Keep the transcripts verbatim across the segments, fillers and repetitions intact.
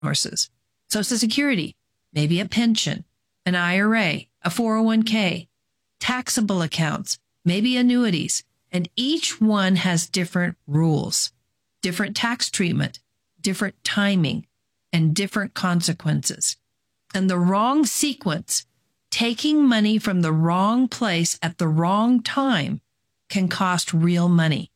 sources. Social Security, maybe a pension, an I R A, a four oh one k, taxable accounts, maybe annuities, and each one has different rules, different tax treatment, different timing, and different consequences. And the wrong sequence, taking money from the wrong place at the wrong time, can cost real money.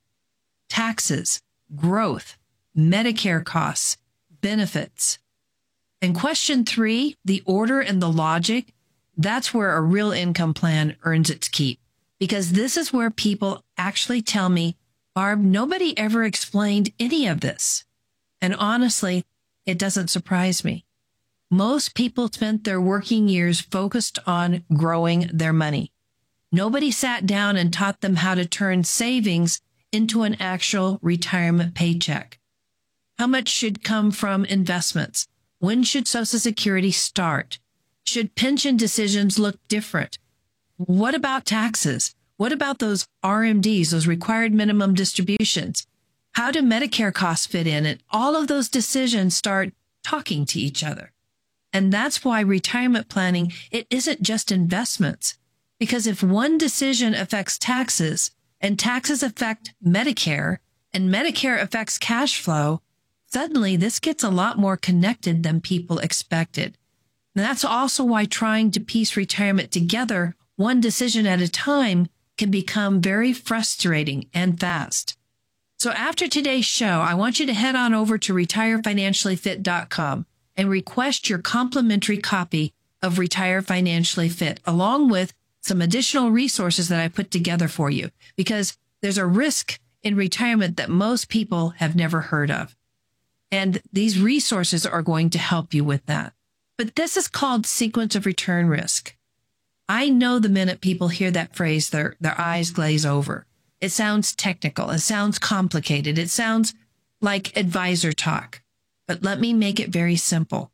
Taxes, growth, Medicare costs, benefits. And question three, the order and the logic, that's where a real income plan earns its keep. Because this is where people actually tell me, Barb, nobody ever explained any of this. And honestly, it doesn't surprise me. Most people spent their working years focused on growing their money. Nobody sat down and taught them how to turn savings into an actual retirement paycheck. How much should come from investments? When should Social Security start? Should pension decisions look different? What about taxes? What about those R M Ds, those required minimum distributions? How do Medicare costs fit in? And all of those decisions start talking to each other. And that's why retirement planning, it isn't just investments. Because if one decision affects taxes and taxes affect Medicare and Medicare affects cash flow, suddenly this gets a lot more connected than people expected. And that's also why trying to piece retirement together one decision at a time can become very frustrating and fast. So after today's show, I want you to head on over to retire financially fit dot com and request your complimentary copy of Retire Financially Fit, along with some additional resources that I put together for you, because there's a risk in retirement that most people have never heard of. And these resources are going to help you with that. But this is called sequence of return risk. I know the minute people hear that phrase, their, their eyes glaze over. It sounds technical. It sounds complicated. It sounds like advisor talk. But let me make it very simple.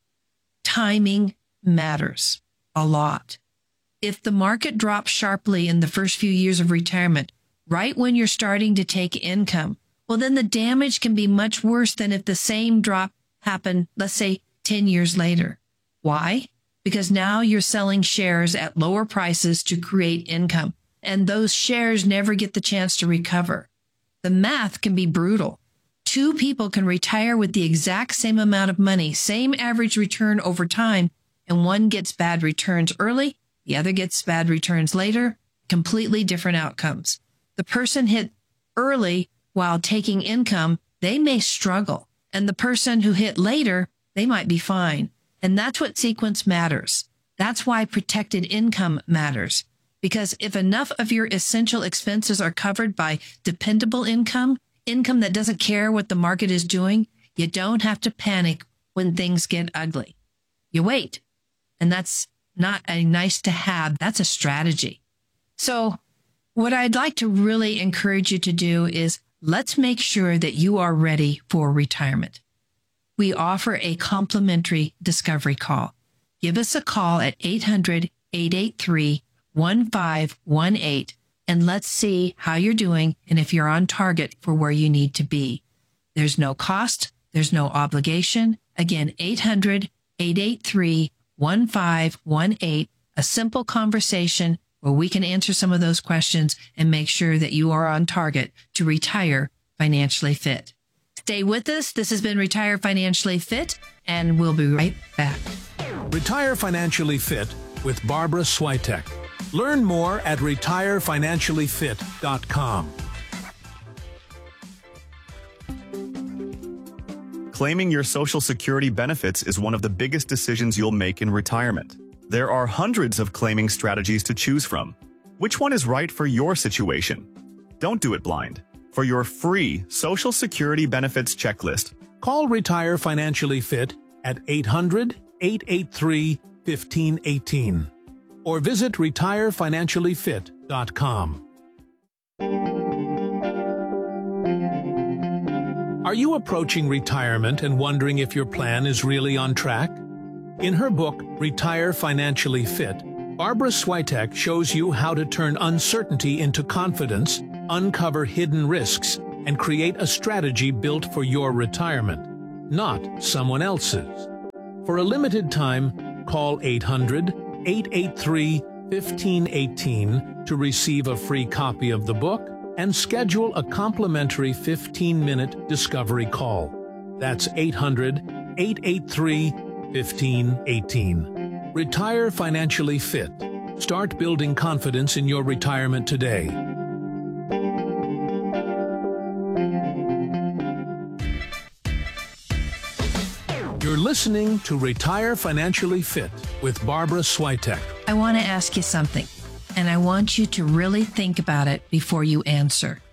Timing matters a lot. If the market drops sharply in the first few years of retirement, right when you're starting to take income, well, then the damage can be much worse than if the same drop happened, let's say, ten years later. Why? Because now you're selling shares at lower prices to create income, and those shares never get the chance to recover. The math can be brutal. Two people can retire with the exact same amount of money, same average return over time, and one gets bad returns early, the other gets bad returns later, completely different outcomes. The person hit early while taking income, they may struggle, and the person who hit later, they might be fine. And that's what sequence matters. That's why protected income matters. Because if enough of your essential expenses are covered by dependable income, income that doesn't care what the market is doing, you don't have to panic when things get ugly. You wait. And that's not a nice to have. That's a strategy. So what I'd like to really encourage you to do is let's make sure that you are ready for retirement. We offer a complimentary discovery call. Give us a call at eight hundred, eight eight three, one five one eight and let's see how you're doing and if you're on target for where you need to be. There's no cost. There's no obligation. Again, eight hundred, eight eight three, one five one eight, a simple conversation where we can answer some of those questions and make sure that you are on target to retire financially fit. Stay with us. This has been Retire Financially Fit, and we'll be right back. Retire Financially Fit with Barbara Swiatek. Learn more at retire financially fit dot com. Claiming your Social Security benefits is one of the biggest decisions you'll make in retirement. There are hundreds of claiming strategies to choose from. Which one is right for your situation? Don't do it blind. For your free Social Security benefits checklist, call Retire Financially Fit at eight hundred, eight eight three, one five one eight or visit retire financially fit dot com. Are you approaching retirement and wondering if your plan is really on track? In her book, Retire Financially Fit, Barbara Swiatek shows you how to turn uncertainty into confidence, uncover hidden risks, and create a strategy built for your retirement, not someone else's. For a limited time, call eight hundred, eight eight three, one five one eight to receive a free copy of the book and schedule a complimentary fifteen-minute discovery call. That's eight hundred, eight eight three, one five one eight. Retire financially fit. Start building confidence in your retirement today. You're listening to Retire Financially Fit with Barbara Swiatek. I want to ask you something, and I want you to really think about it before you answer.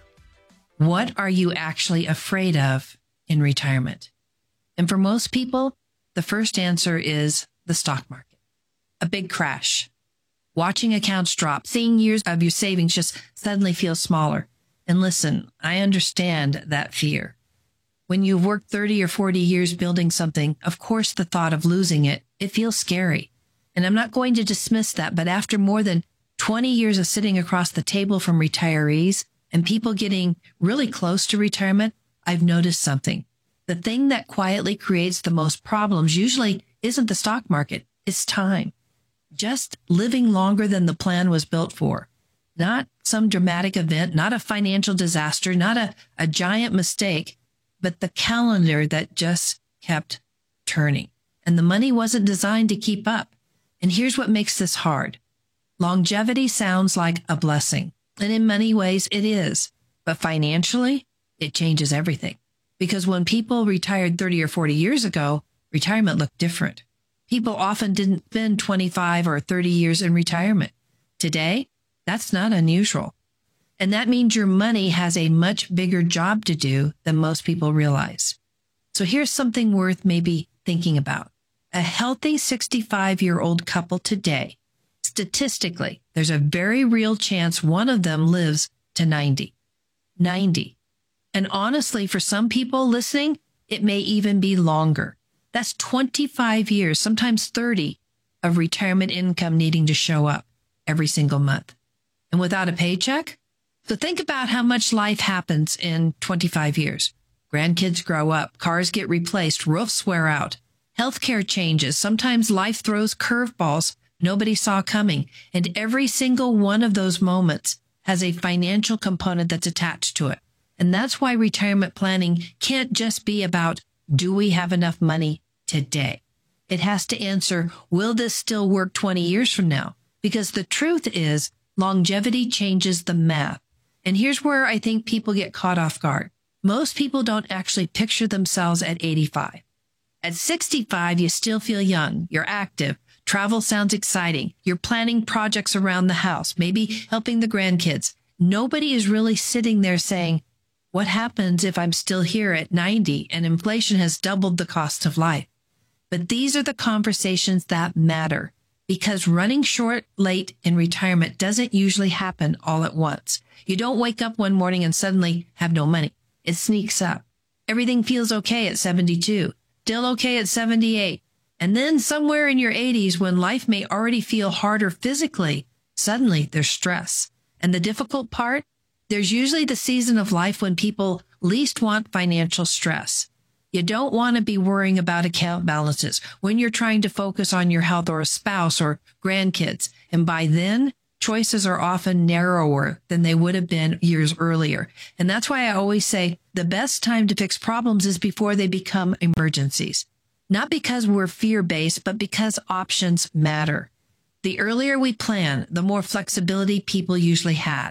What are you actually afraid of in retirement? And for most people, the first answer is the stock market. A big crash. Watching accounts drop, seeing years of your savings just suddenly feel smaller. And listen, I understand that fear. When you've worked thirty or forty years building something, of course the thought of losing it, it feels scary. And I'm not going to dismiss that, but after more than twenty years of sitting across the table from retirees and people getting really close to retirement, I've noticed something. The thing that quietly creates the most problems usually isn't the stock market, it's time. Just living longer than the plan was built for. Not some dramatic event, not a financial disaster, not a, a giant mistake, but the calendar that just kept turning. And the money wasn't designed to keep up. And here's what makes this hard. Longevity sounds like a blessing. And in many ways it is. But financially, it changes everything. Because when people retired thirty or forty years ago, retirement looked different. People often didn't spend twenty-five or thirty years in retirement. Today, that's not unusual. And that means your money has a much bigger job to do than most people realize. So here's something worth maybe thinking about. A healthy sixty-five-year-old couple today, statistically, there's a very real chance one of them lives to ninety. ninety. And honestly, for some people listening, it may even be longer. That's twenty-five years, sometimes thirty, of retirement income needing to show up every single month. And without a paycheck? So think about how much life happens in twenty-five years. Grandkids grow up, cars get replaced, roofs wear out, healthcare changes. Sometimes life throws curveballs nobody saw coming. And every single one of those moments has a financial component that's attached to it. And that's why retirement planning can't just be about, do we have enough money today? It has to answer, will this still work twenty years from now? Because the truth is, longevity changes the math. And here's where I think people get caught off guard. Most people don't actually picture themselves at eighty-five. At sixty-five, you still feel young. You're active. Travel sounds exciting. You're planning projects around the house, maybe helping the grandkids. Nobody is really sitting there saying, what happens if I'm still here at ninety and inflation has doubled the cost of life? But these are the conversations that matter, because running short late in retirement doesn't usually happen all at once. You don't wake up one morning and suddenly have no money. It sneaks up. Everything feels okay at seventy-two, still okay at seventy-eight. And then somewhere in your eighties, when life may already feel harder physically, suddenly there's stress. And the difficult part? There's usually the season of life when people least want financial stress. You don't want to be worrying about account balances when you're trying to focus on your health or a spouse or grandkids. And by then, choices are often narrower than they would have been years earlier. And that's why I always say the best time to fix problems is before they become emergencies. Not because we're fear-based, but because options matter. The earlier we plan, the more flexibility people usually had.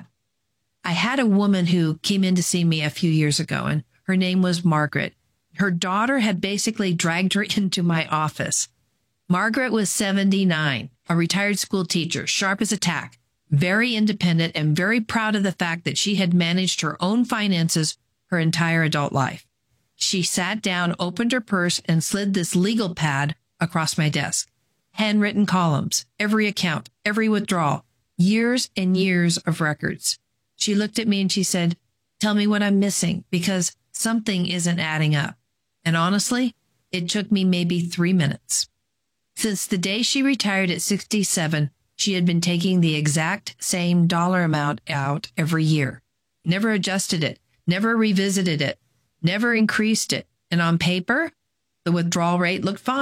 I had a woman who came in to see me a few years ago, and her name was Margaret. Her daughter had basically dragged her into my office. Margaret was seventy-nine, a retired school teacher, sharp as a tack, very independent and very proud of the fact that she had managed her own finances her entire adult life. She sat down, opened her purse, and slid this legal pad across my desk. Handwritten columns, every account, every withdrawal, years and years of records. She looked at me and she said, tell me what I'm missing, because something isn't adding up. And honestly, it took me maybe three minutes. Since the day she retired at sixty-seven, she had been taking the exact same dollar amount out every year. Never adjusted it, never revisited it, never increased it. And on paper, the withdrawal rate looked fine.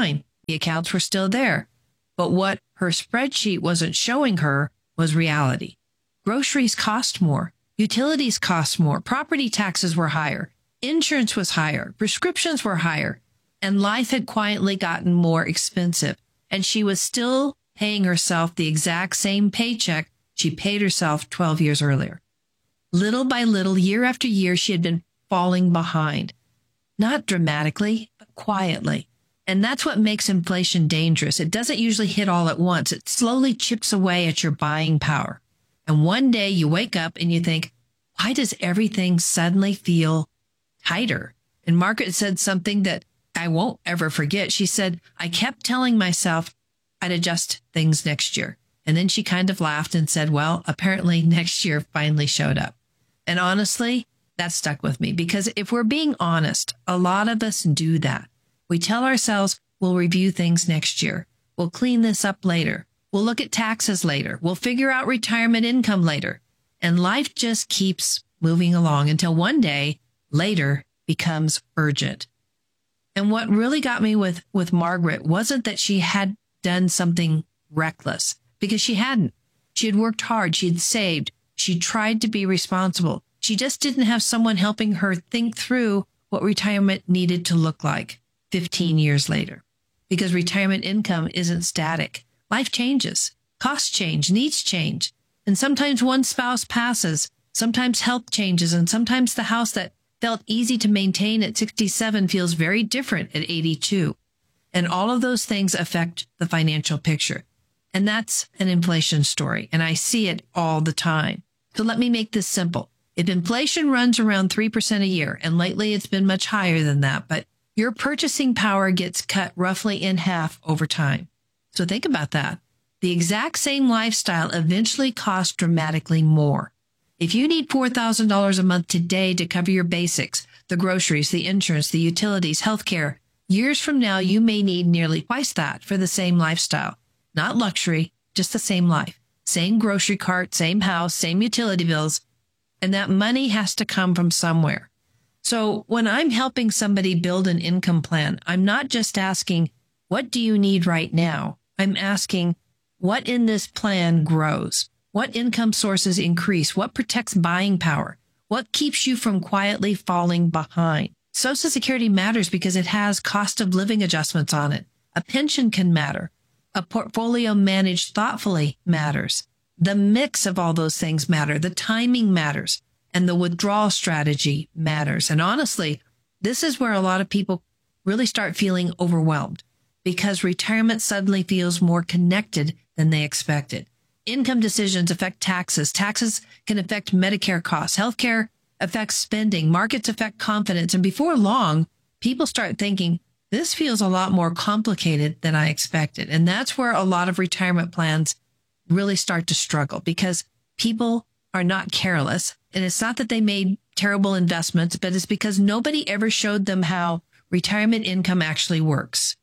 The accounts were still there. But what her spreadsheet wasn't showing her was reality. Groceries cost more. Utilities cost more. Property taxes were higher. Insurance was higher. Prescriptions were higher. And life had quietly gotten more expensive. And she was still paying herself the exact same paycheck she paid herself twelve years earlier. Little by little, year after year, she had been falling behind. Not dramatically, but quietly. And that's what makes inflation dangerous. It doesn't usually hit all at once. It slowly chips away at your buying power. And one day you wake up and you think, why does everything suddenly feel tighter? And Margaret said something that I won't ever forget. She said, I kept telling myself I'd adjust things next year. And then she kind of laughed and said, well, apparently next year finally showed up. And honestly, that stuck with me because if we're being honest, a lot of us do that. We tell ourselves we'll review things next year. We'll clean this up later. We'll look at taxes later. We'll figure out retirement income later. And life just keeps moving along until one day later becomes urgent. And what really got me with, with Margaret wasn't that she had done something reckless, because she hadn't. She had worked hard. She had saved. She tried to be responsible. She just didn't have someone helping her think through what retirement needed to look like fifteen years later. Because retirement income isn't static. Life changes. Costs change. Needs change. And sometimes one spouse passes. Sometimes health changes. And sometimes the house that felt easy to maintain at sixty-seven feels very different at eighty-two. And all of those things affect the financial picture. And that's an inflation story. And I see it all the time. So let me make this simple. If inflation runs around three percent a year, and lately it's been much higher than that, but your purchasing power gets cut roughly in half over time. So think about that. The exact same lifestyle eventually costs dramatically more. If you need four thousand dollars a month today to cover your basics, the groceries, the insurance, the utilities, healthcare, years from now, you may need nearly twice that for the same lifestyle. Not luxury, just the same life. Same grocery cart, same house, same utility bills. And that money has to come from somewhere. So when I'm helping somebody build an income plan, I'm not just asking, what do you need right now? I'm asking, what in this plan grows? What income sources increase? What protects buying power? What keeps you from quietly falling behind? Social Security matters because it has cost of living adjustments on it. A pension can matter. A portfolio managed thoughtfully matters. The mix of all those things matter. The timing matters. And the withdrawal strategy matters. And honestly, this is where a lot of people really start feeling overwhelmed because retirement suddenly feels more connected than they expected. Income decisions affect taxes. Taxes can affect Medicare costs. Healthcare affects spending. Markets affect confidence. And before long, people start thinking, this feels a lot more complicated than I expected. And that's where a lot of retirement plans really start to struggle because people are not careless. And it's not that they made terrible investments, but it's because nobody ever showed them how retirement income actually works.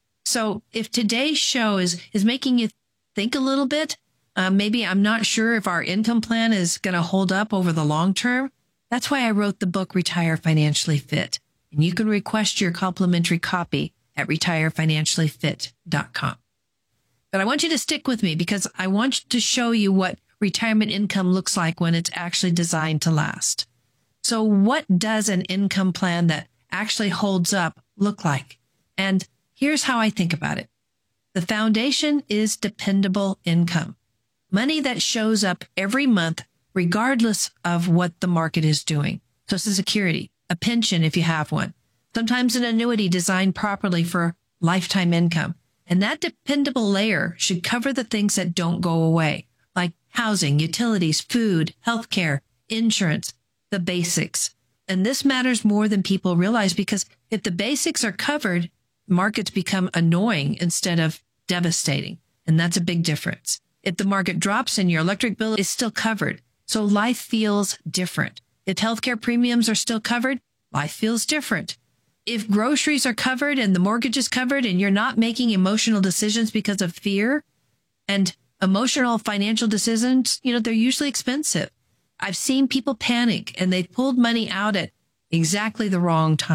So if today's show is, is making you think a little bit, uh, maybe I'm not sure if our income plan is going to hold up over the long term. That's why I wrote the book, Retire Financially Fit. And you can request your complimentary copy at retire financially fit dot com. But I want you to stick with me because I want to show you what retirement income looks like when it's actually designed to last. So what does an income plan that actually holds up look like? And here's how I think about it. The foundation is dependable income, money that shows up every month regardless of what the market is doing. Social Security, a pension if you have one, sometimes an annuity designed properly for lifetime income. And that dependable layer should cover the things that don't go away, like housing, utilities, food, healthcare, insurance, the basics. And this matters more than people realize because if the basics are covered, markets become annoying instead of devastating. And that's a big difference. If the market drops and your electric bill is still covered, so life feels different. If healthcare premiums are still covered, life feels different. If groceries are covered and the mortgage is covered and you're not making emotional decisions because of fear, and emotional financial decisions, you know, they're usually expensive. I've seen people panic and they've pulled money out at exactly the wrong time.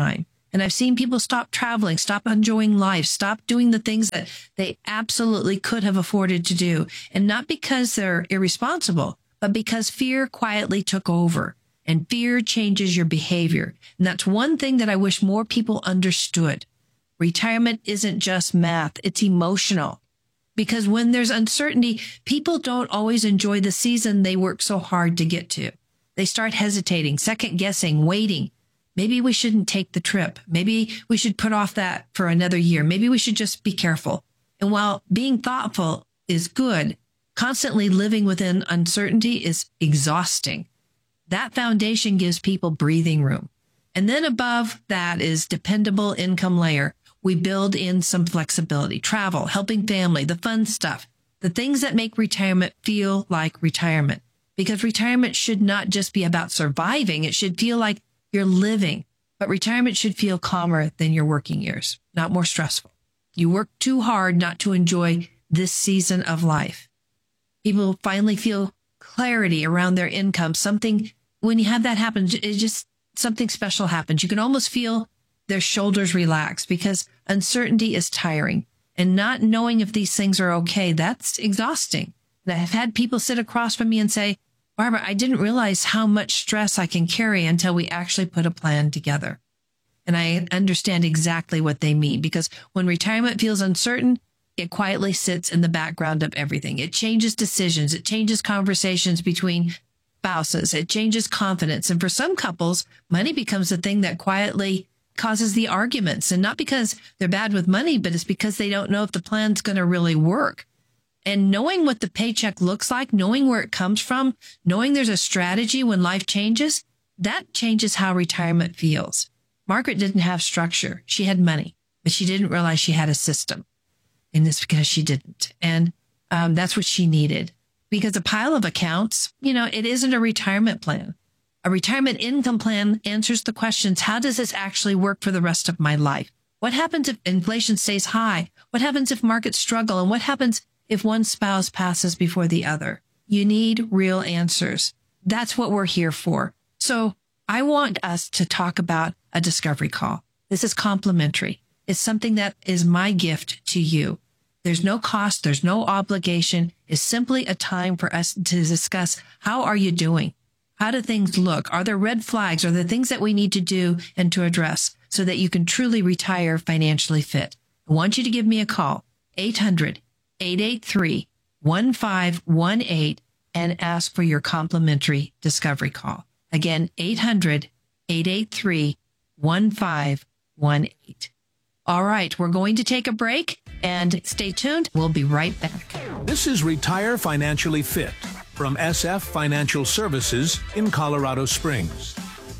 And I've seen people stop traveling, stop enjoying life, stop doing the things that they absolutely could have afforded to do. And not because they're irresponsible, but because fear quietly took over. And fear changes your behavior. And that's one thing that I wish more people understood. Retirement isn't just math, it's emotional. Because when there's uncertainty, people don't always enjoy the season they work so hard to get to. They start hesitating, second guessing, waiting. Maybe we shouldn't take the trip. Maybe we should put off that for another year. Maybe we should just be careful. And while being thoughtful is good, constantly living within uncertainty is exhausting. That foundation gives people breathing room. And then above that is dependable income layer. We build in some flexibility, travel, helping family, the fun stuff, the things that make retirement feel like retirement. Because retirement should not just be about surviving. It should feel like you're living. But retirement should feel calmer than your working years, not more stressful. You work too hard not to enjoy this season of life. People finally feel clarity around their income. Something, when you have that happen, it just, something special happens. You can almost feel their shoulders relax because uncertainty is tiring. And not knowing if these things are okay, that's exhausting. And I've had people sit across from me and say, Barbara, I didn't realize how much stress I can carry until we actually put a plan together. And I understand exactly what they mean, because when retirement feels uncertain, it quietly sits in the background of everything. It changes decisions. It changes conversations between spouses. It changes confidence. And for some couples, money becomes the thing that quietly causes the arguments. And not because they're bad with money, but it's because they don't know if the plan's going to really work. And knowing what the paycheck looks like, knowing where it comes from, knowing there's a strategy when life changes, that changes how retirement feels. Margaret didn't have structure. She had money, but she didn't realize she had a system. And it's because she didn't. And um, that's what she needed. Because a pile of accounts, you know, it isn't a retirement plan. A retirement income plan answers the questions, how does this actually work for the rest of my life? What happens if inflation stays high? What happens if markets struggle? And what happens if one spouse passes before the other? You need real answers. That's what we're here for. So I want us to talk about a discovery call. This is complimentary. It's something that is my gift to you. There's no cost. There's no obligation. It's simply a time for us to discuss, how are you doing? How do things look? Are there red flags? Are there things that we need to do and to address so that you can truly retire financially fit? I want you to give me a call, eight hundred, eight eight three, one five one eight, and ask for your complimentary discovery call. Again, eight hundred, eight eight three, one five one eight. All right, we're going to take a break and stay tuned. We'll be right back. This is Retire Financially Fit from S F Financial Services in Colorado Springs.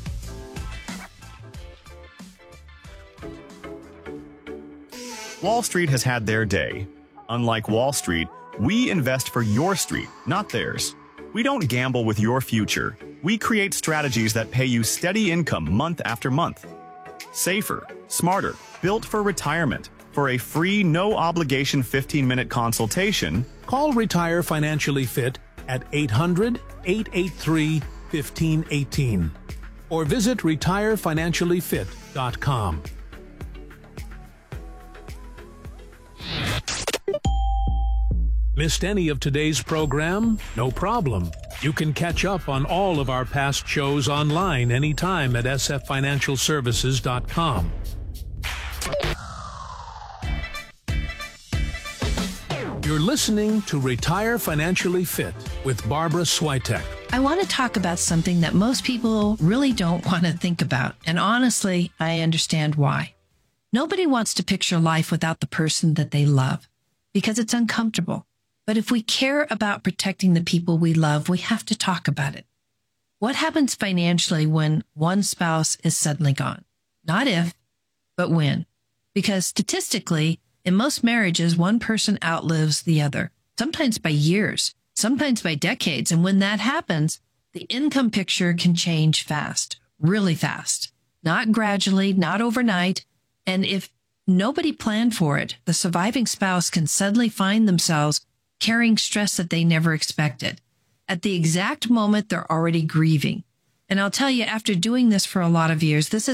Wall Street has had their day. Unlike Wall Street, we invest for your street, not theirs. We don't gamble with your future. We create strategies that pay you steady income month after month. Safer, smarter, built for retirement. For a free, no-obligation fifteen-minute consultation, call Retire Financially Fit at eight hundred, eight eight three, one five one eight or visit retire financially fit dot com. Missed any of today's program? No problem. You can catch up on all of our past shows online anytime at s f financial services dot com. You're listening to Retire Financially Fit with Barbara Switek. I want to talk about something that most people really don't want to think about. And honestly, I understand why. Nobody wants to picture life without the person that they love because it's uncomfortable. But if we care about protecting the people we love, we have to talk about it. What happens financially when one spouse is suddenly gone? Not if, but when. Because statistically, in most marriages, one person outlives the other, sometimes by years, sometimes by decades. And when that happens, the income picture can change fast, really fast, not gradually, not overnight. And if nobody planned for it, the surviving spouse can suddenly find themselves carrying stress that they never expected. At the exact moment, they're already grieving. And I'll tell you, after doing this for a lot of years, this is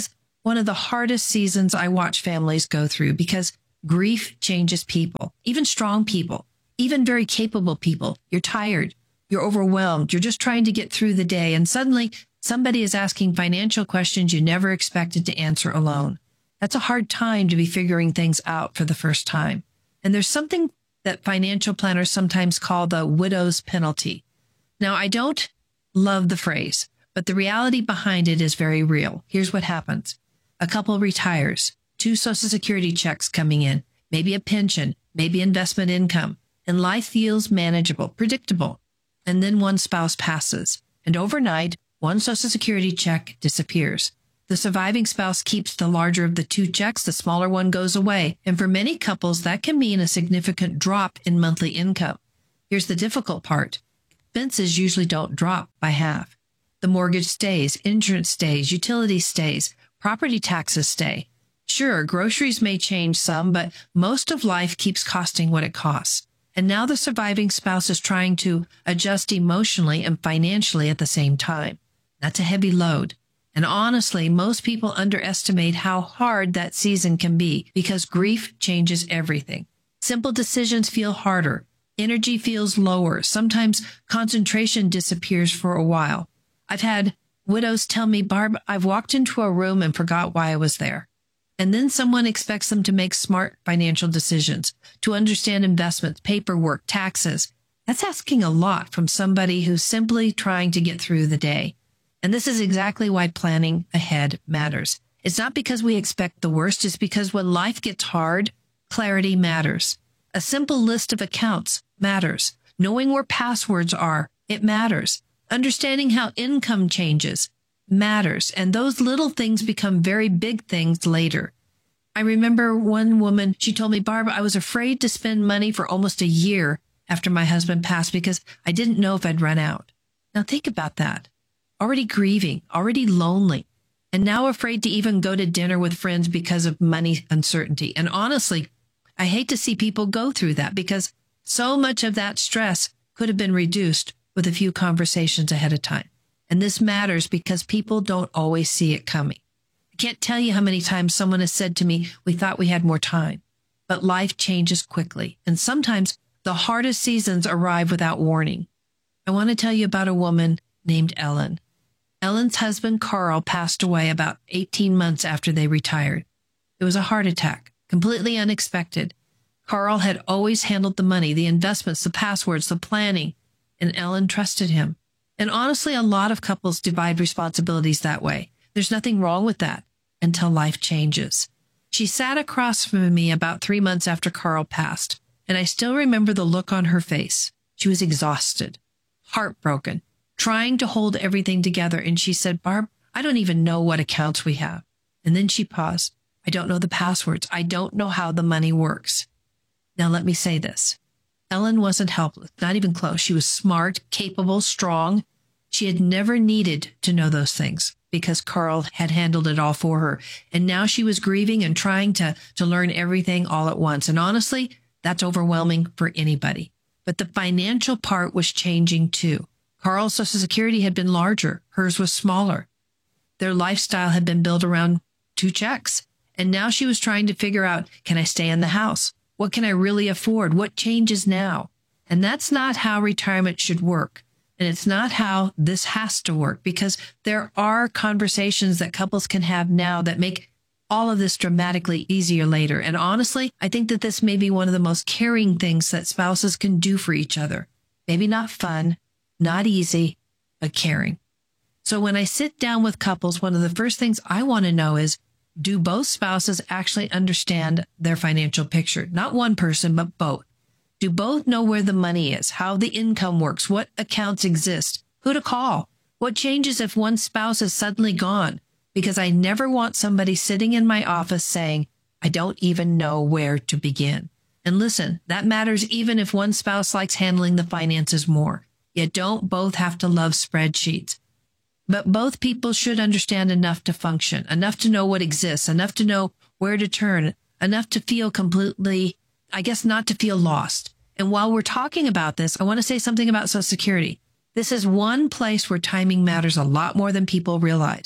one of the hardest seasons I watch families go through because grief changes people, even strong people, even very capable people. You're tired. You're overwhelmed. You're just trying to get through the day. And suddenly somebody is asking financial questions you never expected to answer alone. That's a hard time to be figuring things out for the first time. And there's something that financial planners sometimes call the widow's penalty. Now, I don't love the phrase, but the reality behind it is very real. Here's what happens. A couple retires, two Social Security checks coming in, maybe a pension, maybe investment income, and life feels manageable, predictable. And then one spouse passes, and overnight, one Social Security check disappears. The surviving spouse keeps the larger of the two checks, the smaller one goes away. And for many couples, that can mean a significant drop in monthly income. Here's the difficult part. Expenses usually don't drop by half. The mortgage stays, insurance stays, utility stays, property taxes stay. Sure, groceries may change some, but most of life keeps costing what it costs. And now the surviving spouse is trying to adjust emotionally and financially at the same time. That's a heavy load. And honestly, most people underestimate how hard that season can be because grief changes everything. Simple decisions feel harder. Energy feels lower. Sometimes concentration disappears for a while. I've had widows tell me, Barb, I've walked into a room and forgot why I was there. And then someone expects them to make smart financial decisions, to understand investments, paperwork, taxes. That's asking a lot from somebody who's simply trying to get through the day. And this is exactly why planning ahead matters. It's not because we expect the worst. It's because when life gets hard, clarity matters. A simple list of accounts matters. Knowing where passwords are, it matters. Understanding how income changes matters. And those little things become very big things later. I remember one woman, she told me, Barbara, I was afraid to spend money for almost a year after my husband passed because I didn't know if I'd run out. Now think about that. Already grieving, already lonely, and now afraid to even go to dinner with friends because of money uncertainty. And honestly, I hate to see people go through that because so much of that stress could have been reduced with a few conversations ahead of time. And this matters because people don't always see it coming. I can't tell you how many times someone has said to me, we thought we had more time, but life changes quickly. And sometimes the hardest seasons arrive without warning. I want to tell you about a woman named Ellen. Ellen's husband, Carl, passed away about eighteen months after they retired. It was a heart attack, completely unexpected. Carl had always handled the money, the investments, the passwords, the planning, and Ellen trusted him. And honestly, a lot of couples divide responsibilities that way. There's nothing wrong with that until life changes. She sat across from me about three months after Carl passed, and I still remember the look on her face. She was exhausted, heartbroken, trying to hold everything together. And she said, Barb, I don't even know what accounts we have. And then she paused. I don't know the passwords. I don't know how the money works. Now, let me say this. Ellen wasn't helpless, not even close. She was smart, capable, strong. She had never needed to know those things because Carl had handled it all for her. And now she was grieving and trying to, to learn everything all at once. And honestly, that's overwhelming for anybody. But the financial part was changing too. Carl's Social Security had been larger. Hers was smaller. Their lifestyle had been built around two checks. And now she was trying to figure out, can I stay in the house? What can I really afford? What changes now? And that's not how retirement should work. And it's not how this has to work because there are conversations that couples can have now that make all of this dramatically easier later. And honestly, I think that this may be one of the most caring things that spouses can do for each other. Maybe not fun, not easy, but caring. So when I sit down with couples, one of the first things I want to know is, do both spouses actually understand their financial picture? Not one person, but both. Do both know where the money is, how the income works, what accounts exist, who to call, what changes if one spouse is suddenly gone? Because I never want somebody sitting in my office saying, I don't even know where to begin. And listen, that matters even if one spouse likes handling the finances more. You don't both have to love spreadsheets. But both people should understand enough to function, enough to know what exists, enough to know where to turn, enough to feel completely, I guess, not to feel lost. And while we're talking about this, I want to say something about Social Security. This is one place where timing matters a lot more than people realize.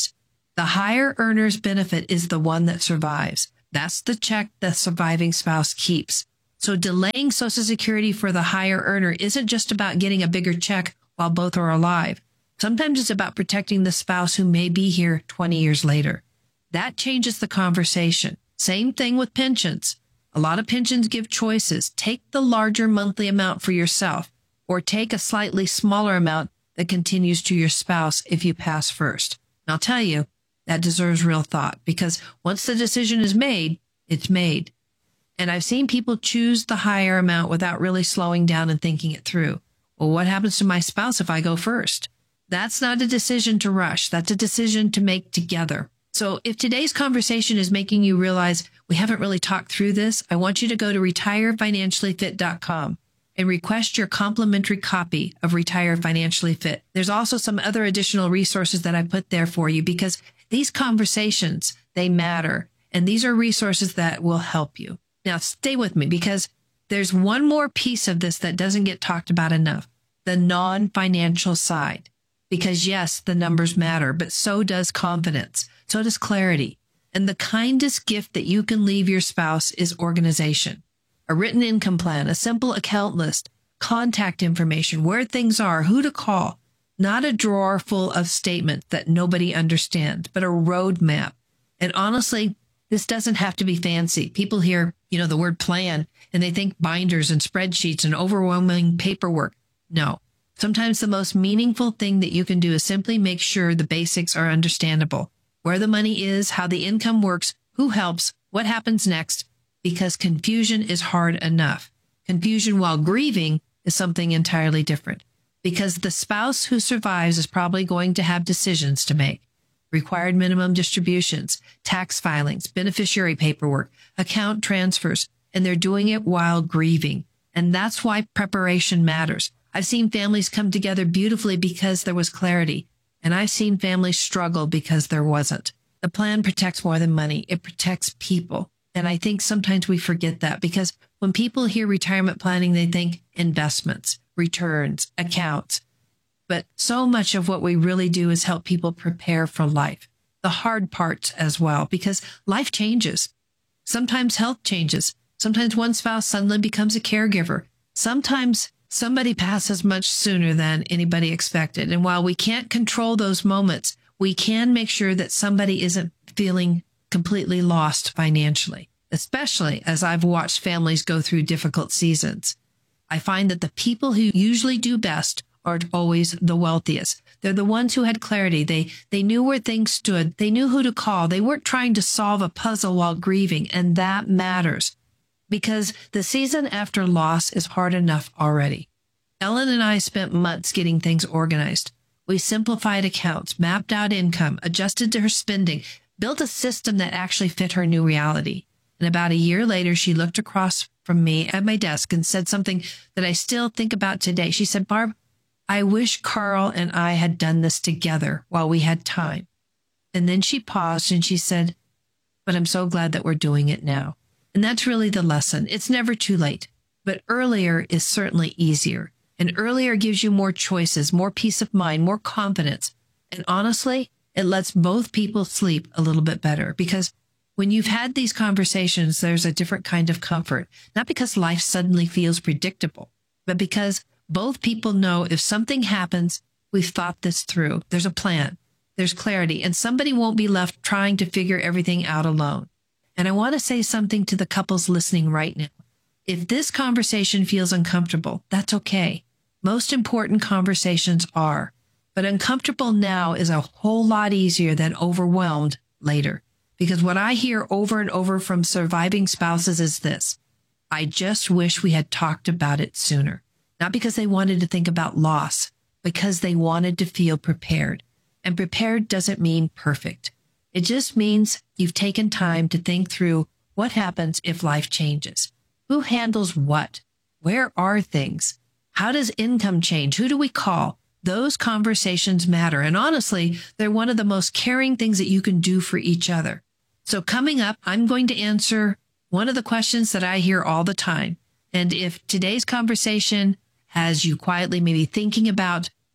The higher earner's benefit is the one that survives. That's the check the surviving spouse keeps. So delaying Social Security for the higher earner isn't just about getting a bigger check while both are alive. Sometimes it's about protecting the spouse who may be here twenty years later. That changes the conversation. Same thing with pensions. A lot of pensions give choices. Take the larger monthly amount for yourself, or take a slightly smaller amount that continues to your spouse if you pass first. And I'll tell you, that deserves real thought, because once the decision is made, it's made. And I've seen people choose the higher amount without really slowing down and thinking it through. Well, what happens to my spouse if I go first? That's not a decision to rush. That's a decision to make together. So if today's conversation is making you realize we haven't really talked through this, I want you to go to retire financially fit dot com and request your complimentary copy of Retire Financially Fit. There's also some other additional resources that I put there for you, because these conversations, they matter. And these are resources that will help you. Now, stay with me, because there's one more piece of this that doesn't get talked about enough, the non-financial side. Because yes, the numbers matter, but so does confidence. So does clarity. And the kindest gift that you can leave your spouse is organization. A written income plan, a simple account list, contact information, where things are, who to call. Not a drawer full of statements that nobody understands, but a roadmap. And honestly, this doesn't have to be fancy. People hear, you know, the word plan, and they think binders and spreadsheets and overwhelming paperwork. No. Sometimes the most meaningful thing that you can do is simply make sure the basics are understandable. Where the money is, how the income works, who helps, what happens next, because confusion is hard enough. Confusion while grieving is something entirely different, because the spouse who survives is probably going to have decisions to make. Required minimum distributions, tax filings, beneficiary paperwork, account transfers, and they're doing it while grieving. And that's why preparation matters. I've seen families come together beautifully because there was clarity, and I've seen families struggle because there wasn't. The plan protects more than money. It protects people. And I think sometimes we forget that, because when people hear retirement planning, they think investments, returns, accounts. But so much of what we really do is help people prepare for life. The hard parts as well, because life changes. Sometimes health changes. Sometimes one spouse suddenly becomes a caregiver. Sometimes somebody passes much sooner than anybody expected. And while we can't control those moments, we can make sure that somebody isn't feeling completely lost financially, especially as I've watched families go through difficult seasons. I find that the people who usually do best aren't always the wealthiest. They're the ones who had clarity. They, they knew where things stood. They knew who to call. They weren't trying to solve a puzzle while grieving. And that matters, because the season after loss is hard enough already. Ellen and I spent months getting things organized. We simplified accounts, mapped out income, adjusted to her spending, built a system that actually fit her new reality. And about a year later, she looked across from me at my desk and said something that I still think about today. She said, "Barb, I wish Carl and I had done this together while we had time." And then she paused and she said, "But I'm so glad that we're doing it now." And that's really the lesson. It's never too late, but earlier is certainly easier. And earlier gives you more choices, more peace of mind, more confidence. And honestly, it lets both people sleep a little bit better, because when you've had these conversations, there's a different kind of comfort, not because life suddenly feels predictable, but because both people know if something happens, we've thought this through. There's a plan, there's clarity, and somebody won't be left trying to figure everything out alone. And I want to say something to the couples listening right now. If this conversation feels uncomfortable, that's okay. Most important conversations are, but uncomfortable now is a whole lot easier than overwhelmed later. Because what I hear over and over from surviving spouses is this: I just wish we had talked about it sooner. Not because they wanted to think about loss, because they wanted to feel prepared. And prepared doesn't mean perfect. It just means you've taken time to think through what happens if life changes. Who handles what? Where are things? How does income change? Who do we call? Those conversations matter. And honestly, they're one of the most caring things that you can do for each other. So coming up, I'm going to answer one of the questions that I hear all the time. And if today's conversation has you quietly maybe thinking about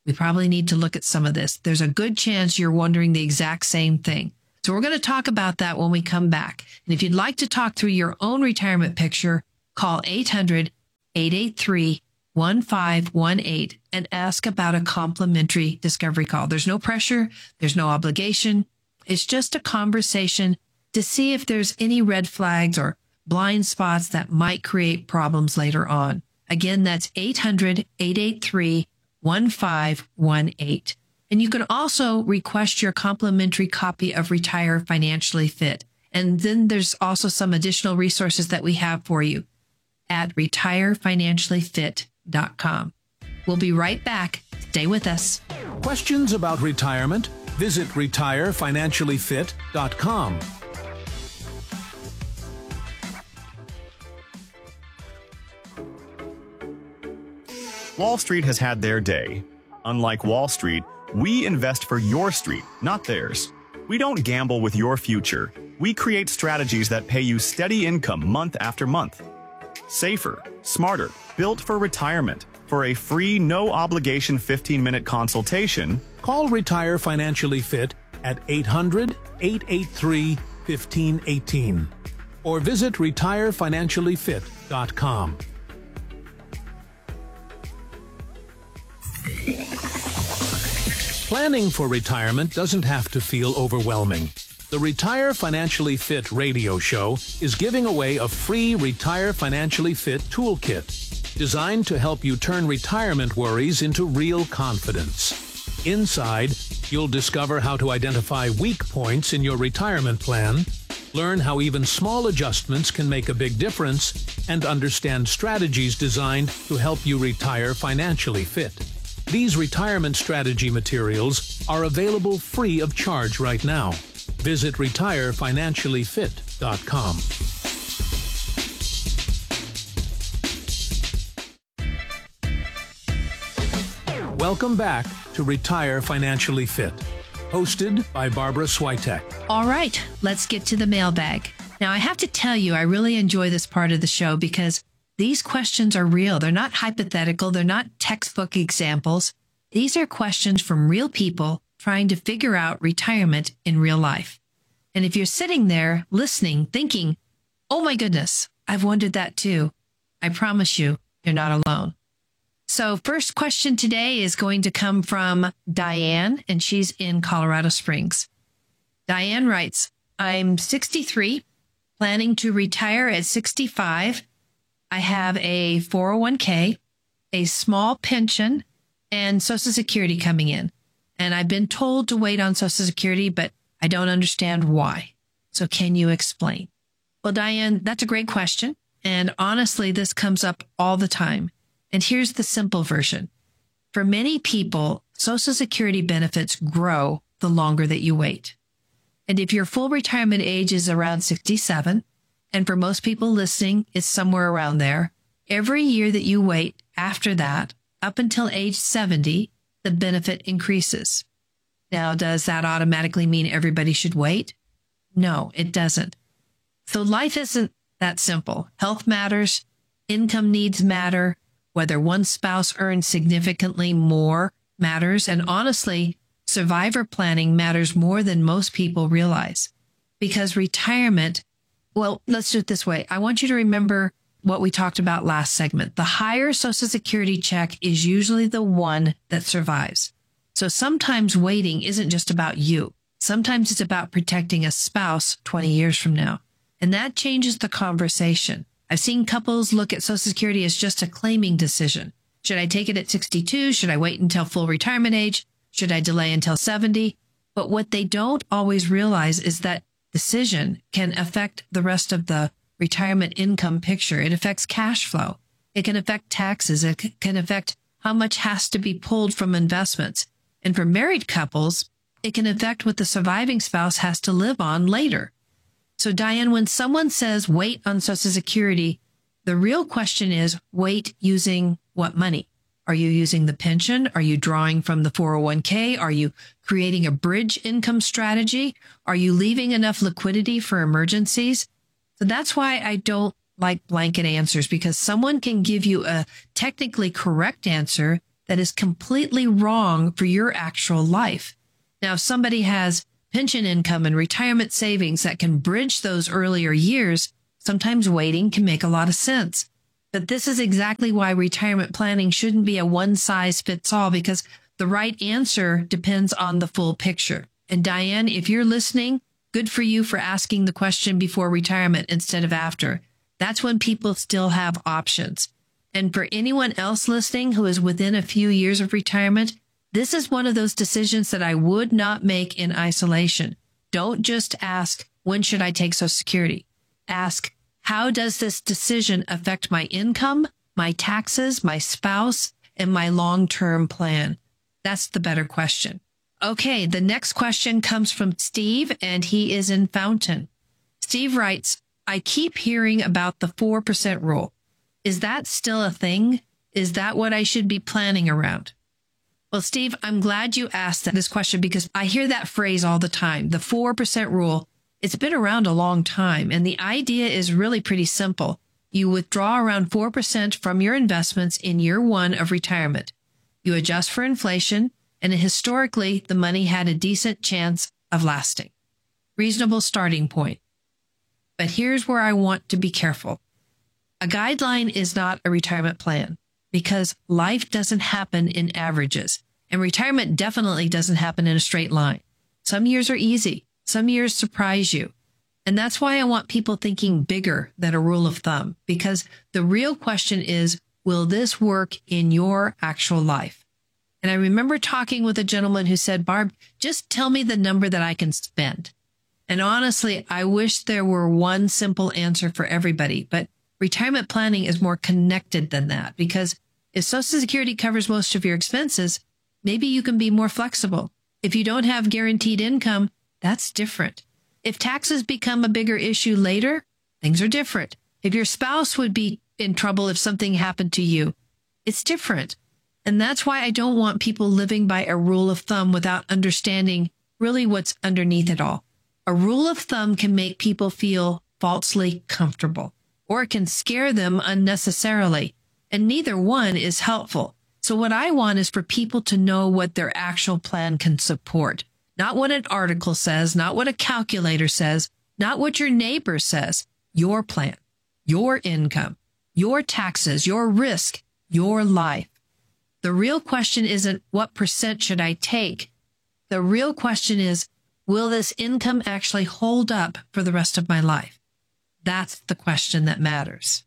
we probably need to look at some of this. There's a good chance you're wondering the exact same thing. So we're going to talk about that when we come back. And if you'd like to talk through your own retirement picture, call eight hundred, eight eight three, one five one eight and ask about a complimentary discovery call. There's no pressure. There's no obligation. It's just a conversation to see if there's any red flags or blind spots that might create problems later on. Again, that's eight hundred, eight eight three, one five one eight. And you can also request your complimentary copy of Retire Financially Fit. And then there's also some additional resources that we have for you at retire financially fit dot com. We'll be right back. Stay with us. Questions about retirement? Visit retire financially fit dot com. Wall Street has had their day. Unlike Wall Street, we invest for your street, not theirs. We don't gamble with your future. We create strategies that pay you steady income month after month. Safer, smarter, built for retirement. For a free, no-obligation fifteen-minute consultation, call Retire Financially Fit at eight hundred, eight eight three, one five one eight or visit retire financially fit dot com. Planning for retirement doesn't have to feel overwhelming. The Retire Financially Fit radio show is giving away a free Retire Financially Fit toolkit designed to help you turn retirement worries into real confidence. Inside, you'll discover how to identify weak points in your retirement plan, learn how even small adjustments can make a big difference, and understand strategies designed to help you retire financially fit. These retirement strategy materials are available free of charge right now. Visit retire financially fit dot com. Welcome back to Retire Financially Fit, hosted by Barbara Switek. All right, let's get to the mailbag. Now, I have to tell you, I really enjoy this part of the show because these questions are real. They're not hypothetical. They're not textbook examples. These are questions from real people trying to figure out retirement in real life. And if you're sitting there listening, thinking, oh my goodness, I've wondered that too, I promise you, you're not alone. So first question today is going to come from Diane, and she's in Colorado Springs. Diane writes, I'm sixty-three, planning to retire at sixty-five. I have a four oh one k, a small pension, and Social Security coming in. And I've been told to wait on Social Security, but I don't understand why. So can you explain? Well, Diane, that's a great question. And honestly, this comes up all the time. And here's the simple version. For many people, Social Security benefits grow the longer that you wait. And if your full retirement age is around sixty-seven, and for most people listening, it's somewhere around there, every year that you wait after that, up until age seventy, the benefit increases. Now, does that automatically mean everybody should wait? No, it doesn't. So life isn't that simple. Health matters. Income needs matter. Whether one spouse earns significantly more matters. And honestly, survivor planning matters more than most people realize. Because retirement, well, let's do it this way. I want you to remember what we talked about last segment. The higher Social Security check is usually the one that survives. So sometimes waiting isn't just about you. Sometimes it's about protecting a spouse twenty years from now. And that changes the conversation. I've seen couples look at Social Security as just a claiming decision. Should I take it at sixty-two? Should I wait until full retirement age? Should I delay until seventy? But what they don't always realize is that decision can affect the rest of the retirement income picture. It affects cash flow. It can affect taxes. It c- can affect how much has to be pulled from investments. And for married couples, it can affect what the surviving spouse has to live on later. So Diane, when someone says wait on Social Security, the real question is wait using what money? Are you using the pension? Are you drawing from the four oh one k? Are you creating a bridge income strategy? Are you leaving enough liquidity for emergencies? So that's why I don't like blanket answers, because someone can give you a technically correct answer that is completely wrong for your actual life. Now, if somebody has pension income and retirement savings that can bridge those earlier years, sometimes waiting can make a lot of sense. But this is exactly why retirement planning shouldn't be a one-size-fits-all, because the right answer depends on the full picture. And Diane, if you're listening, good for you for asking the question before retirement instead of after. That's when people still have options. And for anyone else listening who is within a few years of retirement, this is one of those decisions that I would not make in isolation. Don't just ask, when should I take Social Security? Ask, how does this decision affect my income, my taxes, my spouse, and my long-term plan? That's the better question. Okay, the next question comes from Steve, and he is in Fountain. Steve writes, I keep hearing about the four percent rule. Is that still a thing? Is that what I should be planning around? Well, Steve, I'm glad you asked this question because I hear that phrase all the time, the four percent rule. It's been around a long time, and the idea is really pretty simple. You withdraw around four percent from your investments in year one of retirement. You adjust for inflation, and historically, the money had a decent chance of lasting. Reasonable starting point. But here's where I want to be careful. A guideline is not a retirement plan because life doesn't happen in averages, and retirement definitely doesn't happen in a straight line. Some years are easy. Some years surprise you. And that's why I want people thinking bigger than a rule of thumb, because the real question is, will this work in your actual life? And I remember talking with a gentleman who said, Barb, just tell me the number that I can spend. And honestly, I wish there were one simple answer for everybody, but retirement planning is more connected than that, because if Social Security covers most of your expenses, maybe you can be more flexible. If you don't have guaranteed income, that's different. If taxes become a bigger issue later, things are different. If your spouse would be in trouble if something happened to you, it's different. And that's why I don't want people living by a rule of thumb without understanding really what's underneath it all. A rule of thumb can make people feel falsely comfortable, or it can scare them unnecessarily, and neither one is helpful. So what I want is for people to know what their actual plan can support, not what an article says, not what a calculator says, not what your neighbor says, your plan, your income, your taxes, your risk, your life. The real question isn't what percent should I take? The real question is, will this income actually hold up for the rest of my life? That's the question that matters.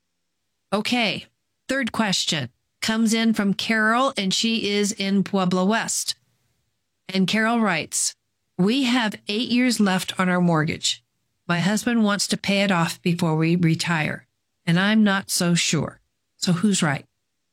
Okay, third question comes in from Carol, and she is in Pueblo West. And Carol writes, we have eight years left on our mortgage. My husband wants to pay it off before we retire, and I'm not so sure. So who's right?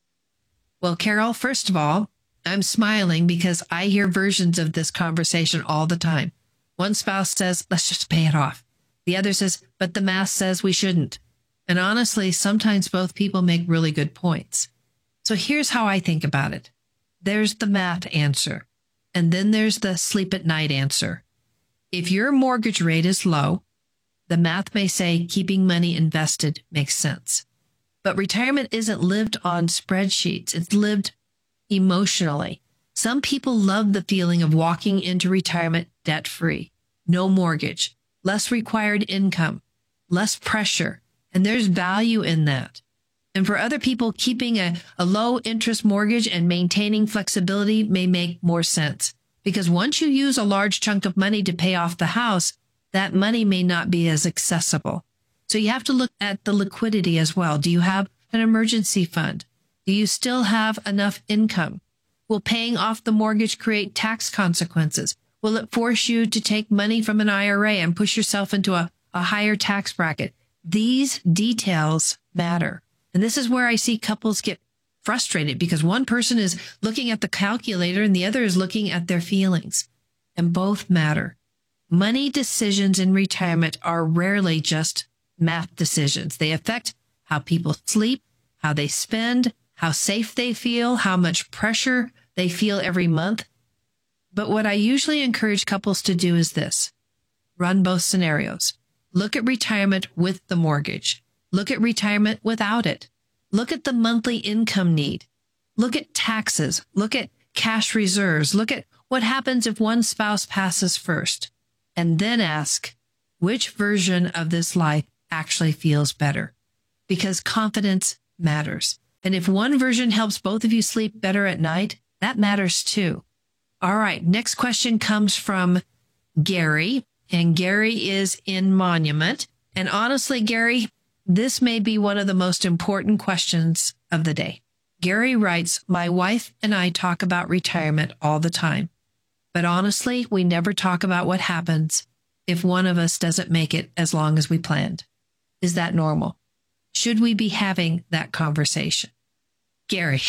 Well, Carol, first of all, I'm smiling because I hear versions of this conversation all the time. One spouse says, let's just pay it off. The other says, but the math says we shouldn't. And honestly, sometimes both people make really good points. So here's how I think about it. There's the math answer. And then there's the sleep at night answer. If your mortgage rate is low, the math may say keeping money invested makes sense. But retirement isn't lived on spreadsheets. It's lived emotionally. Some people love the feeling of walking into retirement debt-free, no mortgage, less required income, less pressure, and there's value in that. And for other people, keeping a, a low-interest mortgage and maintaining flexibility may make more sense, because once you use a large chunk of money to pay off the house, that money may not be as accessible. So you have to look at the liquidity as well. Do you have an emergency fund? Do you still have enough income? Will paying off the mortgage create tax consequences? Will it force you to take money from an I R A and push yourself into a, a higher tax bracket? These details matter. And this is where I see couples get frustrated because one person is looking at the calculator and the other is looking at their feelings. And both matter. Money decisions in retirement are rarely just math decisions. They affect how people sleep, how they spend, how safe they feel, how much pressure they feel every month. But what I usually encourage couples to do is this. Run both scenarios. Look at retirement with the mortgage. Look at retirement without it. Look at the monthly income need. Look at taxes. Look at cash reserves. Look at what happens if one spouse passes first. And then ask, which version of this life actually feels better? Because confidence matters. And if one version helps both of you sleep better at night, that matters too. All right. Next question comes from Gary. And Gary is in Monument. And honestly, Gary, this may be one of the most important questions of the day. Gary writes, my wife and I talk about retirement all the time. But honestly, we never talk about what happens if one of us doesn't make it as long as we planned. Is that normal? Should we be having that conversation? Gary,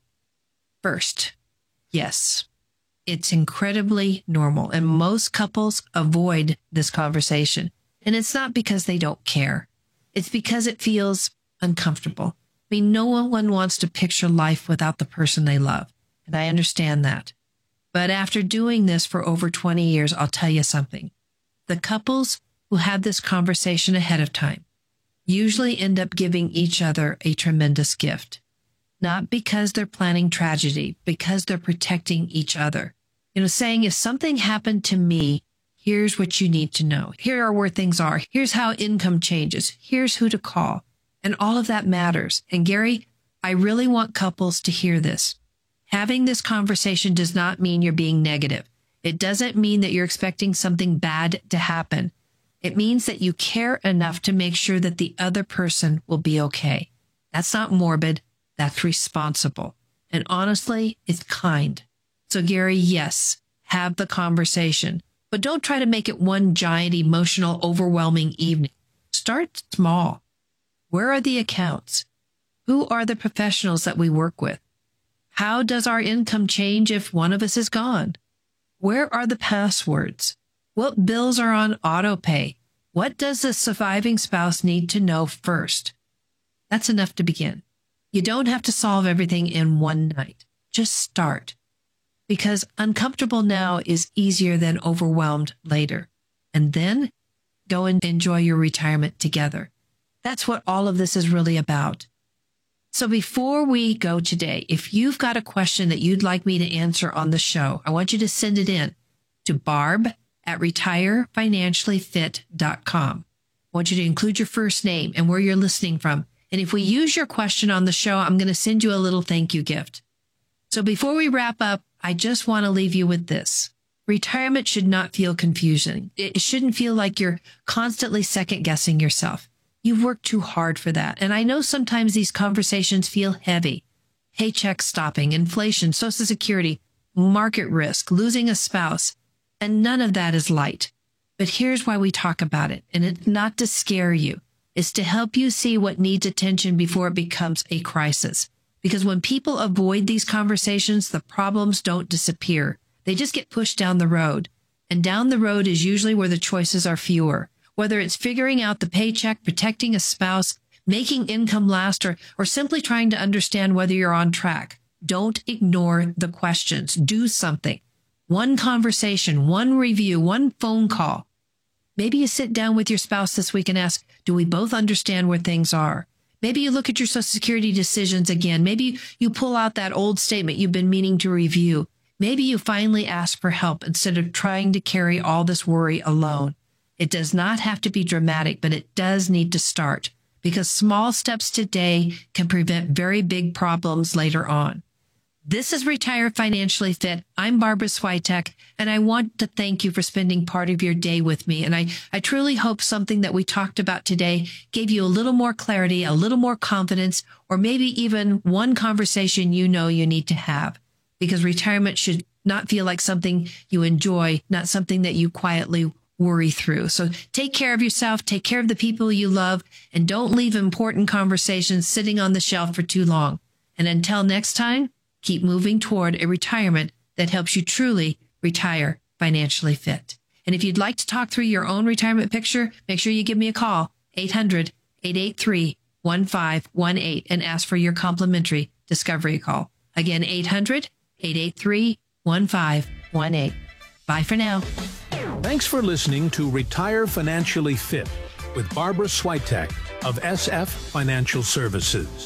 first, yes, it's incredibly normal. And most couples avoid this conversation. And it's not because they don't care. It's because it feels uncomfortable. I mean, no one wants to picture life without the person they love. And I understand that. But after doing this for over twenty years, I'll tell you something. The couples who have this conversation ahead of time usually end up giving each other a tremendous gift. Not because they're planning tragedy, because they're protecting each other. You know, saying, if something happened to me, here's what you need to know. Here are where things are. Here's how income changes. Here's who to call. And all of that matters. And Gary, I really want couples to hear this. Having this conversation does not mean you're being negative. It doesn't mean that you're expecting something bad to happen. It means that you care enough to make sure that the other person will be okay. That's not morbid. That's responsible. And honestly, it's kind. So Gary, yes, have the conversation, but don't try to make it one giant, emotional, overwhelming evening. Start small. Where are the accounts? Who are the professionals that we work with? How does our income change if one of us is gone? Where are the passwords? What bills are on auto pay? What does the surviving spouse need to know first? That's enough to begin. You don't have to solve everything in one night. Just start. Because uncomfortable now is easier than overwhelmed later. And then go and enjoy your retirement together. That's what all of this is really about. So before we go today, if you've got a question that you'd like me to answer on the show, I want you to send it in to barb at retire financially fit dot com. I want you to include your first name and where you're listening from. And if we use your question on the show, I'm going to send you a little thank you gift. So before we wrap up, I just want to leave you with this. Retirement should not feel confusing. It shouldn't feel like you're constantly second guessing yourself. You've worked too hard for that. And I know sometimes these conversations feel heavy. Paycheck stopping, inflation, Social Security, market risk, losing a spouse. And none of that is light. But here's why we talk about it. And it's not to scare you. It's to help you see what needs attention before it becomes a crisis. Because when people avoid these conversations, the problems don't disappear. They just get pushed down the road. And down the road is usually where the choices are fewer. Whether it's figuring out the paycheck, protecting a spouse, making income last, or, or simply trying to understand whether you're on track. Don't ignore the questions. Do something. One conversation, one review, one phone call. Maybe you sit down with your spouse this week and ask, do we both understand where things are? Maybe you look at your Social Security decisions again. Maybe you pull out that old statement you've been meaning to review. Maybe you finally ask for help instead of trying to carry all this worry alone. It does not have to be dramatic, but it does need to start because small steps today can prevent very big problems later on. This is Retire Financially Fit. I'm Barbara Switek, and I want to thank you for spending part of your day with me. And I, I truly hope something that we talked about today gave you a little more clarity, a little more confidence, or maybe even one conversation you know you need to have. Because retirement should not feel like something you enjoy, not something that you quietly worry through. So take care of yourself, take care of the people you love, and don't leave important conversations sitting on the shelf for too long. And until next time, keep moving toward a retirement that helps you truly retire financially fit. And if you'd like to talk through your own retirement picture, make sure you give me a call, eight hundred, eight eight three, one five one eight, and ask for your complimentary discovery call. Again, eight hundred, eight eight three, one five one eight. Bye for now. Thanks for listening to Retire Financially Fit with Barbara Switek of S F Financial Services.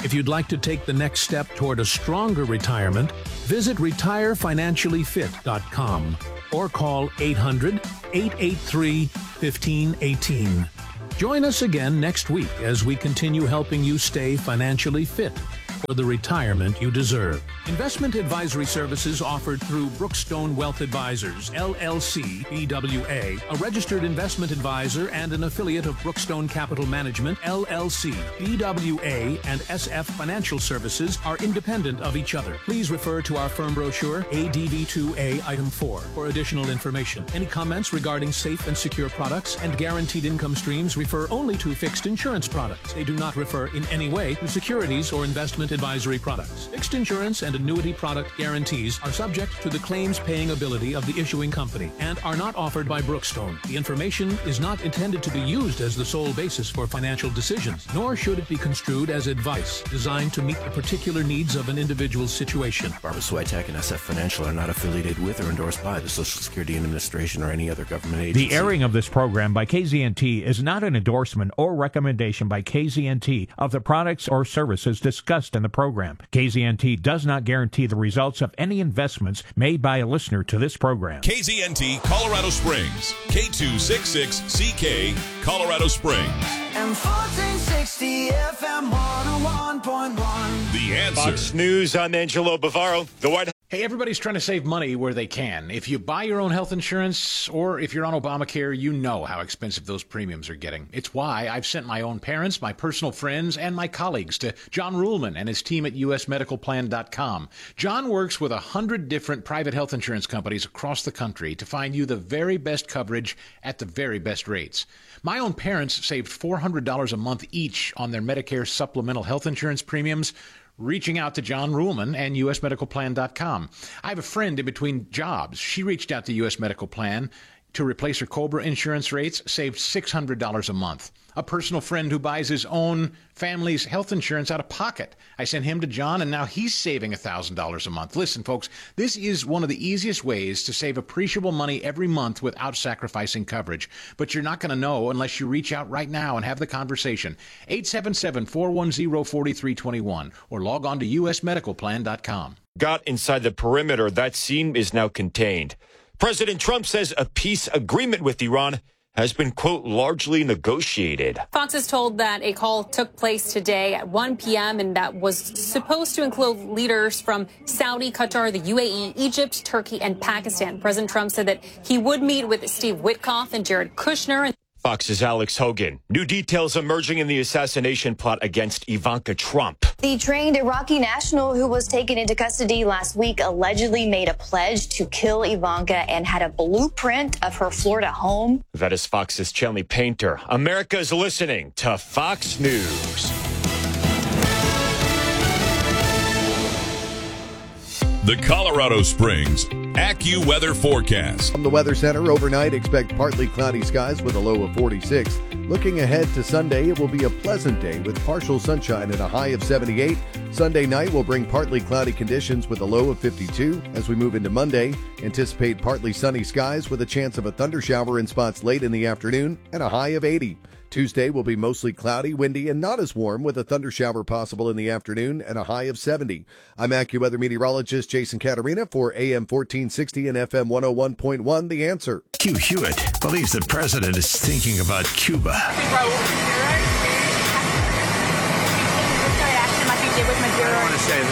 If you'd like to take the next step toward a stronger retirement, visit retire financially fit dot com or call eight hundred, eight eight three, one five one eight. Join us again next week as we continue helping you stay financially fit for the retirement you deserve. Investment advisory services offered through Brookstone Wealth Advisors, L L C, B W A, a registered investment advisor and an affiliate of Brookstone Capital Management, L L C. B W A and S F Financial Services are independent of each other. Please refer to our firm brochure, A D V two A Item four, for additional information. Any comments regarding safe and secure products and guaranteed income streams refer only to fixed insurance products. They do not refer in any way to securities or investment advisory products. Fixed insurance and annuity product guarantees are subject to the claims paying ability of the issuing company and are not offered by Brookstone. The information is not intended to be used as the sole basis for financial decisions, nor should it be construed as advice designed to meet the particular needs of an individual's situation. Barbara Switek and S F Financial are not affiliated with or endorsed by the Social Security Administration or any other government agency. The airing of this program by K Z N T is not an endorsement or recommendation by K Z N T of the products or services discussed in the program. K Z N T does not guarantee the results of any investments made by a listener to this program. K Z N T Colorado Springs, K two sixty-six C K, Colorado Springs. And fourteen sixty F M one oh one point one. The Answer. Fox News, I'm Angelo Bavaro. The White Hey, everybody's trying to save money where they can. If you buy your own health insurance or if you're on Obamacare, you know how expensive those premiums are getting. It's why I've sent my own parents, my personal friends, and my colleagues to John Ruhlman and his team at U S medical plan dot com. John works with a hundred different private health insurance companies across the country to find you the very best coverage at the very best rates. My own parents saved four hundred dollars a month each on their Medicare supplemental health insurance premiums, reaching out to John Ruhlman and U S medical plan dot com. I have a friend in between jobs. She reached out to U S Medical Plan to replace her COBRA insurance rates, saved six hundred dollars a month. A personal friend who buys his own family's health insurance out of pocket. I sent him to John, and now he's saving one thousand dollars a month. Listen, folks, this is one of the easiest ways to save appreciable money every month without sacrificing coverage. But you're not going to know unless you reach out right now and have the conversation. eight seven seven, four one zero, four three two one or log on to U S medical plan dot com. got inside the perimeter. That scene is now contained. President Trump says a peace agreement with Iran has been, quote, largely negotiated. Fox is told that a call took place today at one p.m. and that was supposed to include leaders from Saudi, Qatar, the U A E, Egypt, Turkey, and Pakistan. President Trump said that he would meet with Steve Witkoff and Jared Kushner. Fox's Alex Hogan. New details emerging in the assassination plot against Ivanka Trump. The trained Iraqi national who was taken into custody last week allegedly made a pledge to kill Ivanka and had a blueprint of her Florida home. That is Fox's Chelny Painter. America's listening to Fox News. The Colorado Springs AccuWeather forecast. From the Weather Center, overnight expect partly cloudy skies with a low of forty-six. Looking ahead to Sunday, it will be a pleasant day with partial sunshine and a high of seventy-eight. Sunday night will bring partly cloudy conditions with a low of fifty-two. As we move into Monday, anticipate partly sunny skies with a chance of a thundershower in spots late in the afternoon and a high of eighty. Tuesday will be mostly cloudy, windy, and not as warm with a thundershower possible in the afternoon and a high of seventy. I'm AccuWeather meteorologist Jason Caterina for A M fourteen sixty and F M one oh one point one, The Answer. Hugh Hewitt believes the president is thinking about Cuba. I want to say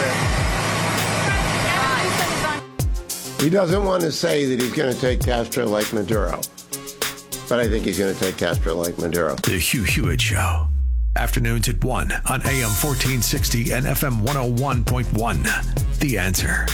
that. He doesn't want to say that he's going to take Castro like Maduro. But I think he's going to take Castro like Maduro. The Hugh Hewitt Show. Afternoons at one on A M fourteen sixty and F M one oh one point one. The Answer.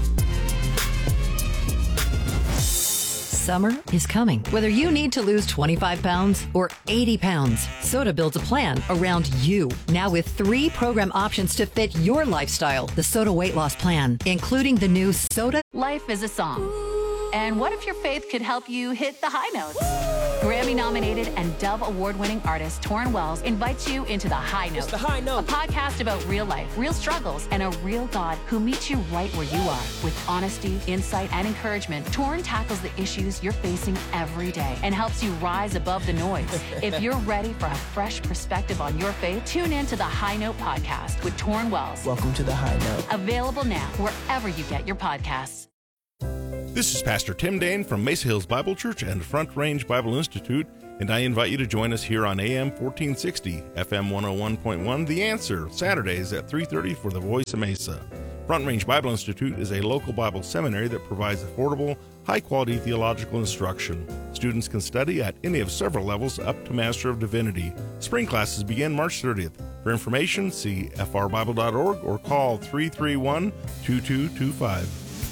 Summer is coming. Whether you need to lose twenty-five pounds or eighty pounds, Soda builds a plan around you. Now with three program options to fit your lifestyle. The Soda Weight Loss Plan, including the new Soda. Life is a song. And what if your faith could help you hit the high notes? Grammy-nominated and Dove Award-winning artist Torrin Wells invites you into The High Note. It's The High Note. A podcast about real life, real struggles, and a real God who meets you right where you are. With honesty, insight, and encouragement, Torrin tackles the issues you're facing every day and helps you rise above the noise. If you're ready for a fresh perspective on your faith, tune in to The High Note podcast with Torrin Wells. Welcome to The High Note. Available now wherever you get your podcasts. This is Pastor Tim Dane from Mesa Hills Bible Church and Front Range Bible Institute, and I invite you to join us here on A M fourteen sixty, F M one oh one point one, The Answer, Saturdays at three thirty for the Voice of Mesa. Front Range Bible Institute is a local Bible seminary that provides affordable, high-quality theological instruction. Students can study at any of several levels up to Master of Divinity. Spring classes begin March thirtieth. For information, see f r bible dot org or call three three one, two two two five.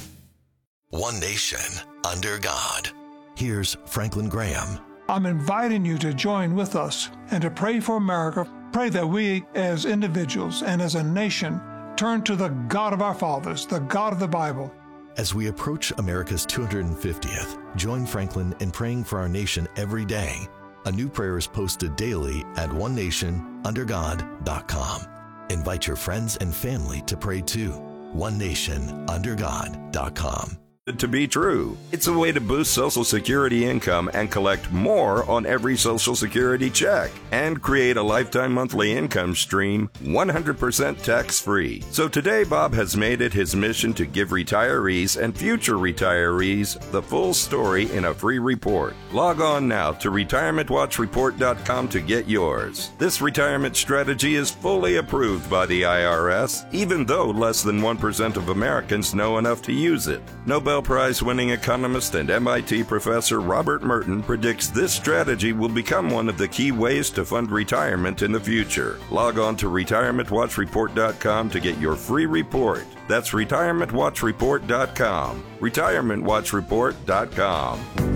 One nation, under God. Here's Franklin Graham. I'm inviting you to join with us and to pray for America. Pray that we as individuals and as a nation turn to the God of our fathers, the God of the Bible. As we approach America's two hundred fiftieth, join Franklin in praying for our nation every day. A new prayer is posted daily at one nation under god dot com. Invite your friends and family to pray too. one nation under god dot com. To be true. It's a way to boost Social Security income and collect more on every Social Security check and create a lifetime monthly income stream one hundred percent tax-free. So today, Bob has made it his mission to give retirees and future retirees the full story in a free report. Log on now to retirement watch report dot com to get yours. This retirement strategy is fully approved by the I R S, even though less than one percent of Americans know enough to use it. Nobel Prize-winning economist and M I T professor Robert Merton predicts this strategy will become one of the key ways to fund retirement in the future. Log on to retirement watch report dot com to get your free report. That's retirement watch report dot com. retirement watch report dot com.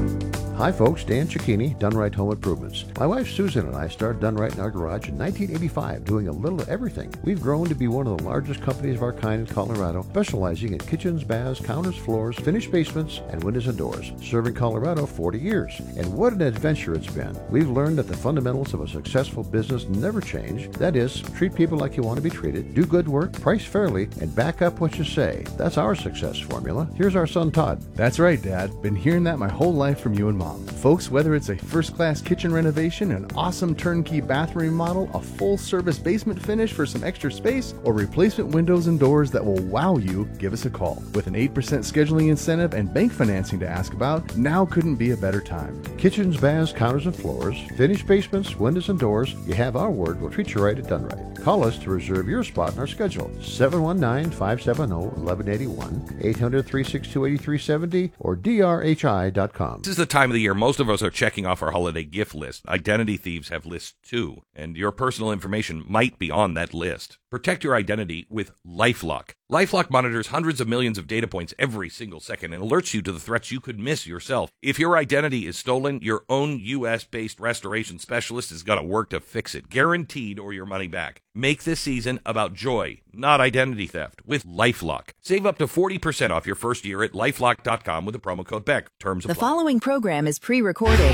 Hi folks, Dan Cicchini, Done Right Home Improvements. My wife Susan and I started Done Right in our garage in nineteen eighty-five, doing a little of everything. We've grown to be one of the largest companies of our kind in Colorado, specializing in kitchens, baths, counters, floors, finished basements, and windows and doors. Serving Colorado forty years. And what an adventure it's been. We've learned that the fundamentals of a successful business never change. That is, treat people like you want to be treated, do good work, price fairly, and back up what you say. That's our success formula. Here's our son Todd. That's right, Dad. Been hearing that my whole life from you and Mom. Folks, whether it's a first-class kitchen renovation, an awesome turnkey bathroom remodel, a full-service basement finish for some extra space, or replacement windows and doors that will wow you, give us a call. With an eight percent scheduling incentive and bank financing to ask about, now couldn't be a better time. Kitchens, baths, counters, and floors, finished basements, windows, and doors. You have our word. We'll treat you right at Done Right. Call us to reserve your spot in our schedule. seven one nine, five seven zero, one one eight one, eight hundred, three six two, eight three seven zero, or D R H I dot com. This is the time of the year most of us are checking off our holiday gift list. Identity thieves have lists too, and your personal information might be on that list. Protect your identity with LifeLock. LifeLock monitors hundreds of millions of data points every single second and alerts you to the threats you could miss yourself. If your identity is stolen, your own U S-based restoration specialist is going to work to fix it, guaranteed, or your money back. Make this season about joy, not identity theft, with LifeLock. Save up to forty percent off your first year at lifelock dot com with the promo code Beck. Terms apply. The following program is pre-recorded.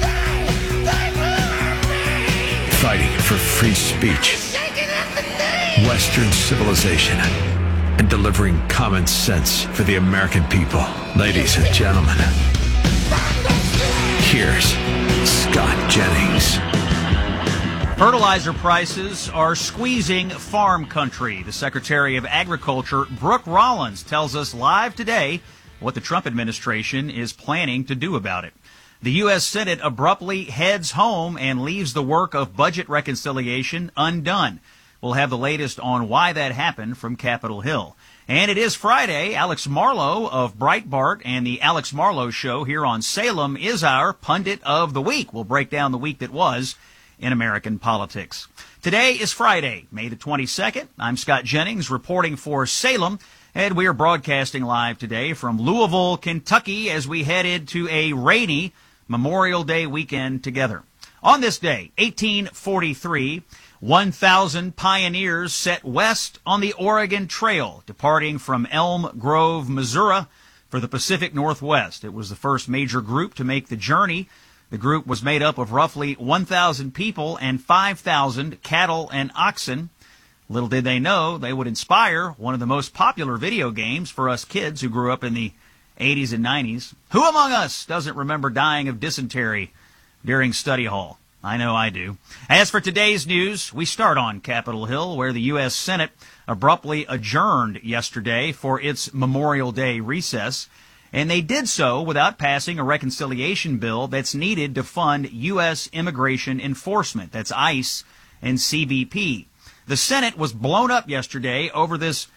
Fighting for free speech, Western civilization, and delivering common sense for the American people. Ladies and gentlemen, here's Scott Jennings. Fertilizer prices are squeezing farm country. The Secretary of Agriculture, Brooke Rollins, tells us live today what the Trump administration is planning to do about it. The U S Senate abruptly heads home and leaves the work of budget reconciliation undone. We'll have the latest on why that happened from Capitol Hill. And it is Friday. Alex Marlow of Breitbart and the Alex Marlow Show here on Salem is our pundit of the week. We'll break down the week that was in American politics. Today is Friday, May the twenty-second. I'm Scott Jennings reporting for Salem, and we are broadcasting live today from Louisville, Kentucky, as we head into a rainy Memorial Day weekend together. On this day, eighteen forty-three, one thousand pioneers set west on the Oregon Trail, departing from Elm Grove, Missouri, for the Pacific Northwest. It was the first major group to make the journey The group was made up of roughly one thousand people and five thousand cattle and oxen. Little did they know they would inspire one of the most popular video games for us kids who grew up in the eighties and nineties. Who among us doesn't remember dying of dysentery during study hall? I know I do. As for today's news, we start on Capitol Hill, where the U S Senate abruptly adjourned yesterday for its Memorial Day recess. And they did so without passing a reconciliation bill that's needed to fund U S immigration enforcement. That's ICE and C B P. The Senate was blown up yesterday over this